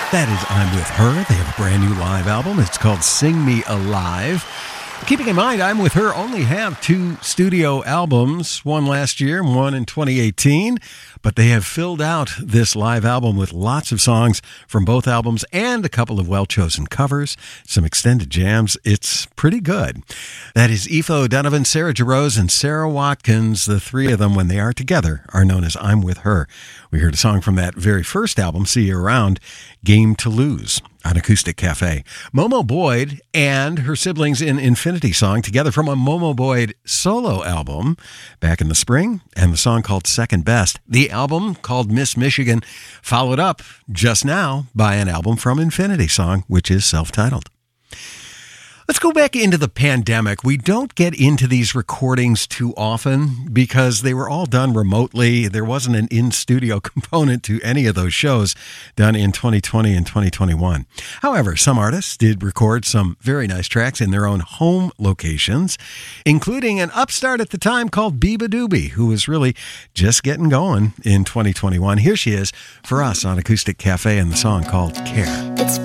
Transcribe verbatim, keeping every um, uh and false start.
That is I'm With Her. They have a brand new live album. It's called Sing Me Alive. Keeping in mind, I'm With Her only have two studio albums, one last year and one in twenty eighteen, but they have filled out this live album with lots of songs from both albums and a couple of well-chosen covers, some extended jams. It's pretty good. That is Aoife O'Donovan, Sarah Jarosz, and Sarah Watkins. The three of them, when they are together, are known as I'm With Her. We heard a song from that very first album, See You Around, Game to Lose, on Acoustic Cafe. Momo Boyd and her siblings in Infinity Song together from a Momo Boyd solo album back in the spring, and the song called Second Best. The album called Miss Michigan followed up just now by an album from Infinity Song, which is self-titled. Let's go back into the pandemic. We don't get into these recordings too often because they were all done remotely. There wasn't an in-studio component to any of those shows done in twenty twenty and twenty twenty-one. However, some artists did record some very nice tracks in their own home locations, including an upstart at the time called Biba Doobie, who was really just getting going in twenty twenty-one. Here she is for us on Acoustic Cafe and the song called Care. It's